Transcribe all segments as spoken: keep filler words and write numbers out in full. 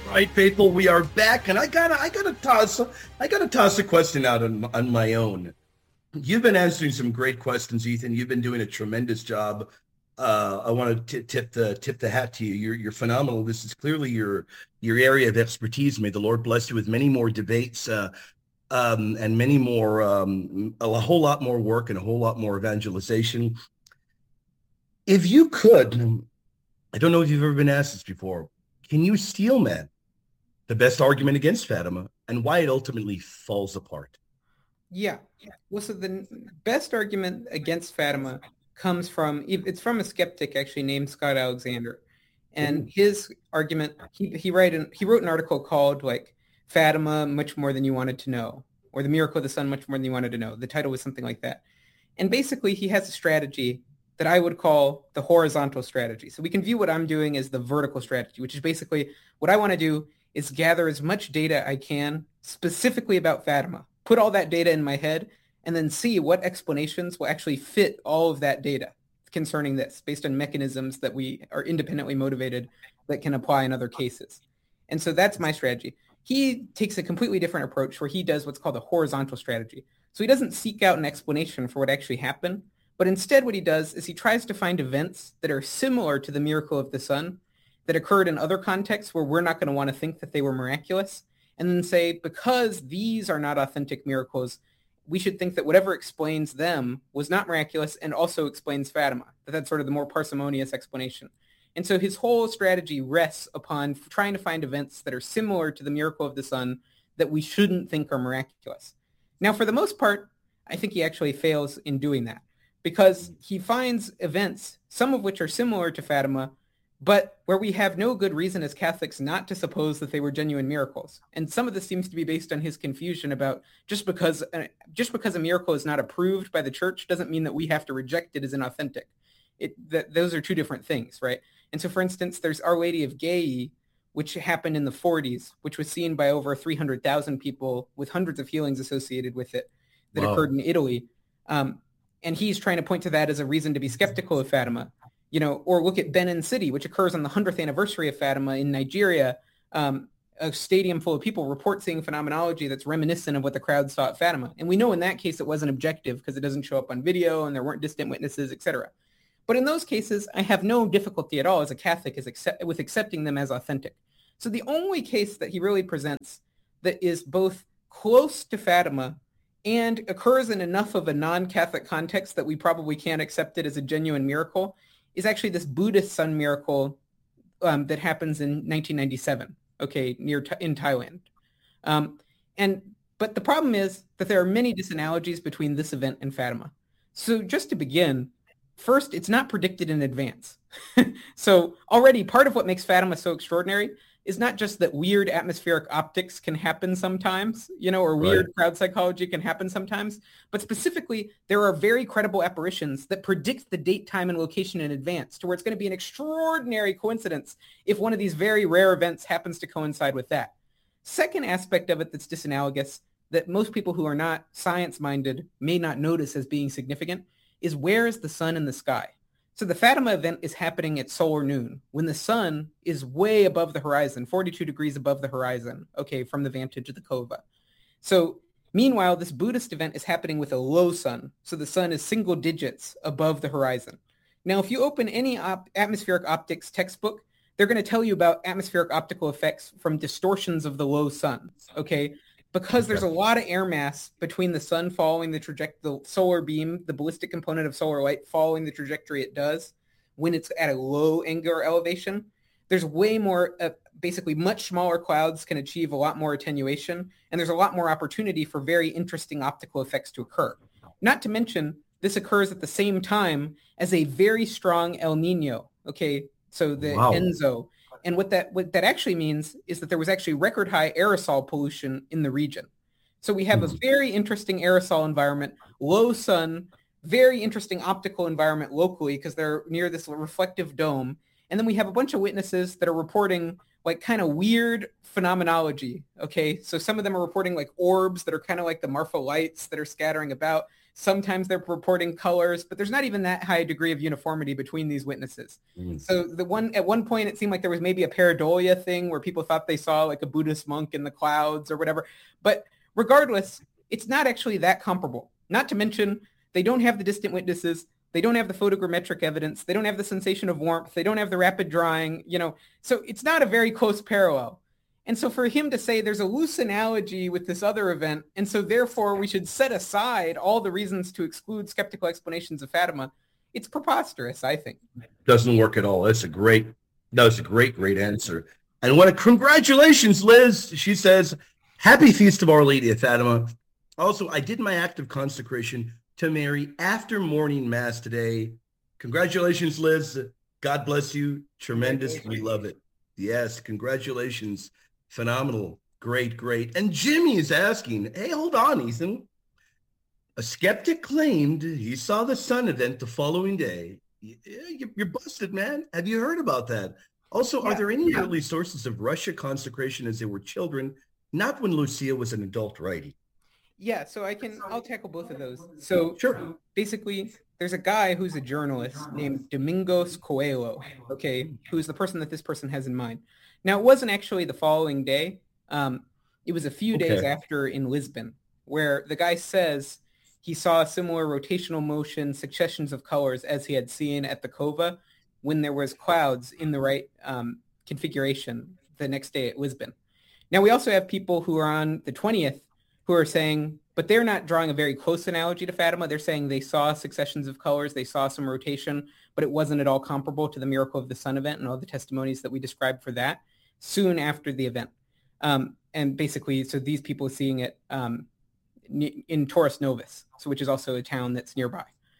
Right, faithful. We are back, and I gotta, I gotta toss, I gotta toss a question out on, on my own. You've been answering some great questions, Ethan. You've been doing a tremendous job. Uh, I want to tip the tip the hat to you. You're you're phenomenal. This is clearly your your area of expertise. May the Lord bless you with many more debates, uh, um, and many more, um, a whole lot more work and a whole lot more evangelization. If you could, I don't know if you've ever been asked this before. Can you steel man the best argument against Fatima and why it ultimately falls apart? Yeah. Well, so the best argument against Fatima comes from, it's from a skeptic actually named Scott Alexander. And his argument, he he write an, he wrote an article called like Fatima, Much More Than You Wanted to Know, or The Miracle of the Sun, Much More Than You Wanted to Know. The title was something like that. And basically he has a strategy that I would call the horizontal strategy. So we can view what I'm doing as the vertical strategy, which is basically what I want to do is gather as much data I can specifically about Fatima, put all that data in my head, and then see what explanations will actually fit all of that data concerning this based on mechanisms that we are independently motivated that can apply in other cases. And so that's my strategy. He takes a completely different approach where he does what's called a horizontal strategy. So he doesn't seek out an explanation for what actually happened, but instead what he does is he tries to find events that are similar to the miracle of the sun that occurred in other contexts where we're not going to want to think that they were miraculous, and then say, because these are not authentic miracles, we should think that whatever explains them was not miraculous and also explains Fatima. That that's sort of the more parsimonious explanation. And so his whole strategy rests upon trying to find events that are similar to the miracle of the sun that we shouldn't think are miraculous. Now, for the most part, I think he actually fails in doing that because he finds events, some of which are similar to Fatima, but where we have no good reason as Catholics not to suppose that they were genuine miracles. And some of this seems to be based on his confusion about just because uh, just because a miracle is not approved by the church doesn't mean that we have to reject it as inauthentic. It, that, those are two different things, right? And so, for instance, there's Our Lady of Gei, which happened in the forties, which was seen by over three hundred thousand people with hundreds of healings associated with it that wow. occurred in Italy. Um, and he's trying to point to that as a reason to be skeptical of Fatima. You know, or look at Benin City, which occurs on the hundredth anniversary of Fatima in Nigeria. Um, a stadium full of people report seeing phenomenology that's reminiscent of what the crowd saw at Fatima. And we know in that case it wasn't objective because it doesn't show up on video and there weren't distant witnesses, et cetera. But in those cases, I have no difficulty at all as a Catholic as accept- with accepting them as authentic. So the only case that he really presents that is both close to Fatima and occurs in enough of a non-Catholic context that we probably can't accept it as a genuine miracle is actually this Buddhist sun miracle um, that happens in nineteen ninety-seven, okay, near th- in Thailand. Um, and but the problem is that there are many disanalogies between this event and Fatima. So just to begin, first, it's not predicted in advance. So already part of what makes Fatima so extraordinary is not just that weird atmospheric optics can happen sometimes, you know, or weird right. crowd psychology can happen sometimes, but specifically there are very credible apparitions that predict the date, time, and location in advance to where it's going to be an extraordinary coincidence if one of these very rare events happens to coincide with that. Second aspect of it that's disanalogous that most people who are not science-minded may not notice as being significant is where is the sun in the sky? So the Fatima event is happening at solar noon when the sun is way above the horizon, forty-two degrees above the horizon, okay, from the vantage of the cova. So meanwhile, this Buddhist event is happening with a low sun. So the sun is single digits above the horizon. Now, if you open any op- atmospheric optics textbook, they're going to tell you about atmospheric optical effects from distortions of the low sun, okay? Because there's a lot of air mass between the sun following the trajectory, the solar beam, the ballistic component of solar light following the trajectory it does when it's at a low angular elevation. There's way more, uh, basically much smaller clouds can achieve a lot more attenuation, and there's a lot more opportunity for very interesting optical effects to occur. Not to mention, this occurs at the same time as a very strong El Nino, okay? So the wow. Enzo. And what that what that actually means is that there was actually record high aerosol pollution in the region. So we have a very interesting aerosol environment, low sun, very interesting optical environment locally because they're near this reflective dome. And then we have a bunch of witnesses that are reporting like kind of weird phenomenology. Okay, so some of them are reporting like orbs that are kind of like the Marfa lights that are scattering about. Sometimes they're reporting colors, but there's not even that high a degree of uniformity between these witnesses. Mm. So the one at one point, it seemed like there was maybe a pareidolia thing where people thought they saw like a Buddhist monk in the clouds or whatever. But regardless, it's not actually that comparable. Not to mention, they don't have the distant witnesses. They don't have the photogrammetric evidence. They don't have the sensation of warmth. They don't have the rapid drying, you know. So it's not a very close parallel. And so for him to say there's a loose analogy with this other event, and so therefore we should set aside all the reasons to exclude skeptical explanations of Fatima, it's preposterous, I think. Doesn't work at all. That's a great, that was a great, great answer. And what a congratulations, Liz. She says, happy feast of Our Lady of Fatima. Also, I did my act of consecration to Mary after morning mass today. Congratulations, Liz. God bless you. Tremendous. We love it. Yes, congratulations. Phenomenal. Great, great. And Jimmy is asking, hey, hold on, Ethan. A skeptic claimed he saw the sun event the following day. You're busted, man. Have you heard about that? Also, yeah, are there any yeah. early sources of Russia consecration as they were children, not when Lucia was an adult writing? Yeah, so I can, I'll tackle both of those. So sure. Basically, there's a guy who's a journalist named Domingos Coelho, okay, who's the person that this person has in mind. Now, it wasn't actually the following day. Um, it was a few okay. days after in Lisbon, where the guy says he saw a similar rotational motion, successions of colors as he had seen at the Cova when there was clouds in the right um, configuration the next day at Lisbon. Now, we also have people who are on the twentieth who are saying, but they're not drawing a very close analogy to Fatima. They're saying they saw successions of colors, they saw some rotation, but it wasn't at all comparable to the Miracle of the Sun event and all the testimonies that we described for that soon after the event. Um, and basically, so these people seeing it um, in Taurus Novus, so which is also a town that's nearby.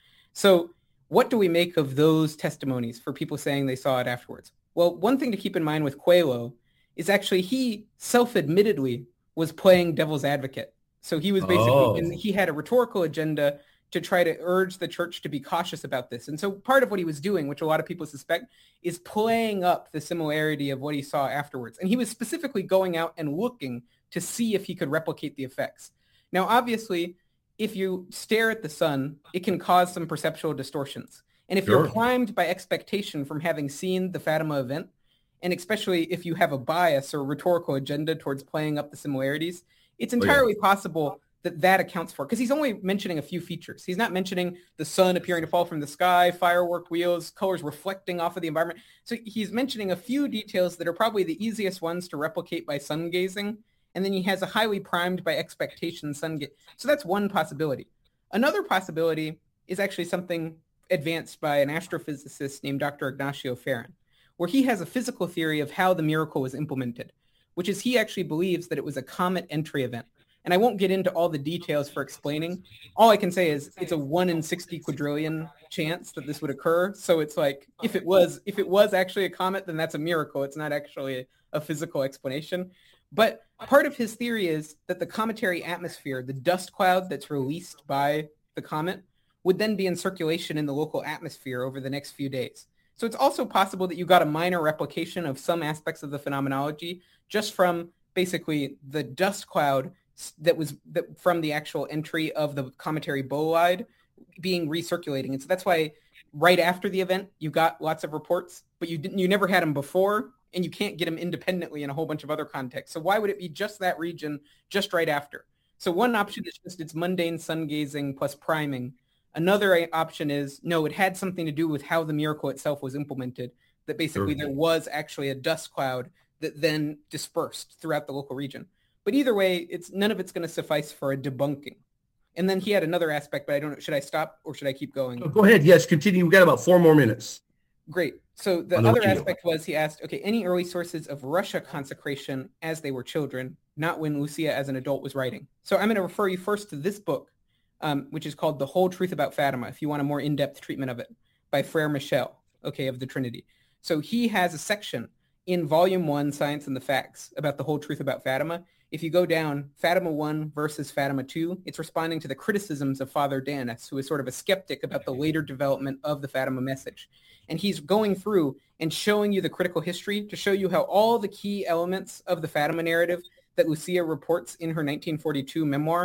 So what do we make of those testimonies for people saying they saw it afterwards? Well, one thing to keep in mind with Coelho is actually he self-admittedly was playing devil's advocate. So he was basically, oh. and he had a rhetorical agenda to try to urge the church to be cautious about this. And so part of what he was doing, which a lot of people suspect, is playing up the similarity of what he saw afterwards. And he was specifically going out and looking to see if he could replicate the effects. Now, obviously, if you stare at the sun, it can cause some perceptual distortions. And if sure. you're primed by expectation from having seen the Fatima event, and especially if you have a bias or rhetorical agenda towards playing up the similarities, it's entirely oh, yeah. possible that that accounts for it. Because he's only mentioning a few features. He's not mentioning the sun appearing to fall from the sky, firework wheels, colors reflecting off of the environment. So he's mentioning a few details that are probably the easiest ones to replicate by sun gazing. And then he has a highly primed by expectation sun gaze. So that's one possibility. Another possibility is actually something advanced by an astrophysicist named Doctor Ignacio Ferrin, where he has a physical theory of how the miracle was implemented, which is he actually believes that it was a comet entry event. And I won't get into all the details for explaining. All I can say is it's a one in sixty quadrillion chance that this would occur. So it's like, if it was, if it was actually a comet, then that's a miracle. It's not actually a, a physical explanation. But part of his theory is that the cometary atmosphere, the dust cloud that's released by the comet, would then be in circulation in the local atmosphere over the next few days. So it's also possible that you got a minor replication of some aspects of the phenomenology just from basically the dust cloud that was that from the actual entry of the cometary bolide being recirculating. And so that's why right after the event, you got lots of reports, but you didn't, you never had them before, and you can't get them independently in a whole bunch of other contexts. So why would it be just that region just right after? So one option is just it's mundane sun gazing plus priming. Another option is, no, it had something to do with how the miracle itself was implemented, that basically sure. there was actually a dust cloud that then dispersed throughout the local region. But either way, it's none of it's going to suffice for a debunking. And then he had another aspect, but I don't know, should I stop or should I keep going? Oh, go ahead. Yes, continue. We've got about four more minutes. Great. So the other aspect was he asked, okay, any early sources of Russia consecration as they were children, not when Lucia as an adult was writing. So I'm going to refer you first to this book, Um, which is called The Whole Truth About Fatima, if you want a more in-depth treatment of it, by Frere Michel, okay, of the Trinity. So he has a section in Volume one, Science and the Facts, about the whole truth about Fatima. If you go down, Fatima one versus Fatima two, it's responding to the criticisms of Father Danis, who is sort of a skeptic about the later development of the Fatima message. And he's going through and showing you the critical history to show you how all the key elements of the Fatima narrative that Lucia reports in her nineteen forty-two memoir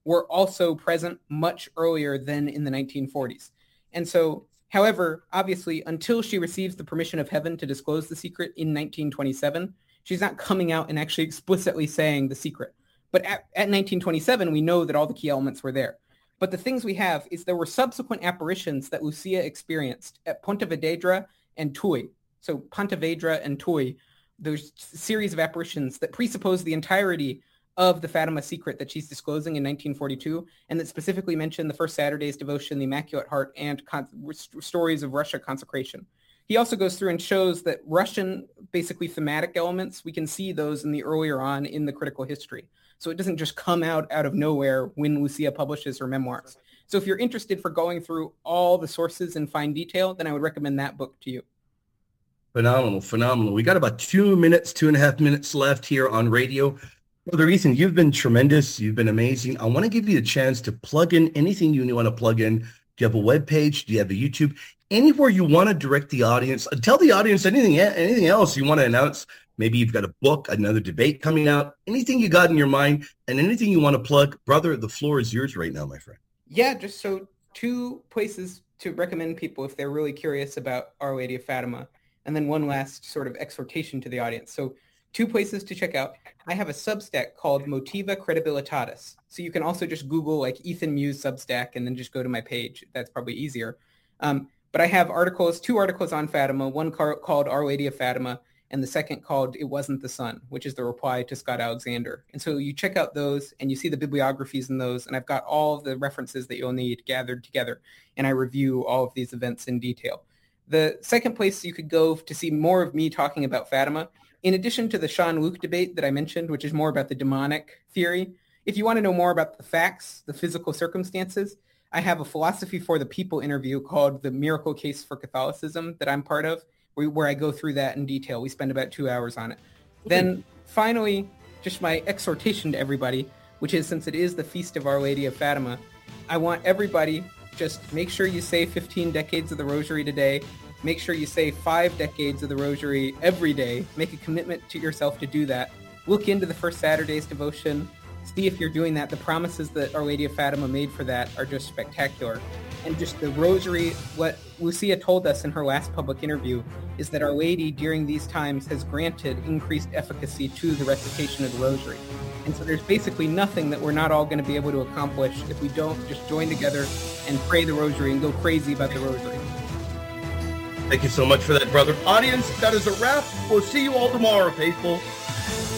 were also present much earlier than in the nineteen forties. And so, however, obviously, until she receives the permission of heaven to disclose the secret in nineteen twenty-seven, she's not coming out and actually explicitly saying the secret. But at, at nineteen twenty-seven, we know that all the key elements were there. But the things we have is there were subsequent apparitions that Lucia experienced at Ponte Vedra and Tui. So Ponte Vedra and Tui, there's a series of apparitions that presuppose the entirety of the Fatima secret that she's disclosing in nineteen forty-two, and that specifically mention the First Saturday's devotion, the Immaculate Heart, and con- stories of Russia consecration. He also goes through and shows that Russian, basically thematic elements, we can see those in the earlier on in the critical history. So it doesn't just come out out of nowhere when Lucia publishes her memoirs. So if you're interested for going through all the sources in fine detail, then I would recommend that book to you. Phenomenal, phenomenal. We got about two minutes, two and a half minutes left here on radio. Brother Ethan, you've been tremendous. You've been amazing. I want to give you a chance to plug in anything you want to plug in. Do you have a web page? Do you have a YouTube? Anywhere you want to direct the audience. Tell the audience anything, anything else you want to announce. Maybe you've got a book, another debate coming out, anything you got in your mind, and anything you want to plug. Brother, the floor is yours right now, my friend. Yeah, just so two places to recommend people if they're really curious about Our Lady of Fatima, and then one last sort of exhortation to the audience. So two places to check out. I have a Substack called Motiva Credibilitatis. So you can also just Google like Ethan Muse Substack and then just go to my page. That's probably easier. Um, but I have articles, two articles on Fatima, one car- called Our Lady of Fatima, and the second called It Wasn't the Sun, which is the reply to Scott Alexander. And so you check out those and you see the bibliographies in those, and I've got all of the references that you'll need gathered together, and I review all of these events in detail. The second place you could go to see more of me talking about Fatima, in addition to the Sean-Luke debate that I mentioned, which is more about the demonic theory, if you want to know more about the facts, the physical circumstances, I have a Philosophy for the People interview called The Miracle Case for Catholicism that I'm part of, where I go through that in detail. We spend about two hours on it. Okay. Then finally, just my exhortation to everybody, which is since it is the Feast of Our Lady of Fatima, I want everybody just make sure you say fifteen decades of the Rosary today. Make sure you say five decades of the Rosary every day. Make a commitment to yourself to do that. Look into the First Saturday's devotion. See if you're doing that. The promises that Our Lady of Fatima made for that are just spectacular. And just the Rosary, what Lucia told us in her last public interview is that Our Lady during these times has granted increased efficacy to the recitation of the Rosary. And so there's basically nothing that we're not all going to be able to accomplish if we don't just join together and pray the Rosary and go crazy about the Rosary. Thank you so much for that, brother. Audience, that is a wrap. We'll see you all tomorrow, faithful.